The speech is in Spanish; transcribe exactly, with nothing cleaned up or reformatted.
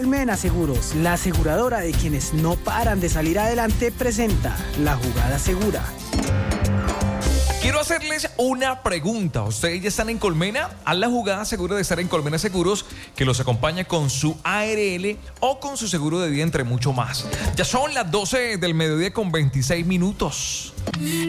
Colmena Seguros, la aseguradora de quienes no paran de salir adelante, presenta La Jugada Segura. Quiero hacerles una pregunta. ¿Ustedes ya están en Colmena? Haz la jugada segura de estar en Colmena Seguros, que los acompaña con su A R L o con su seguro de vida, entre mucho más. Ya son las doce del mediodía con veintiséis minutos.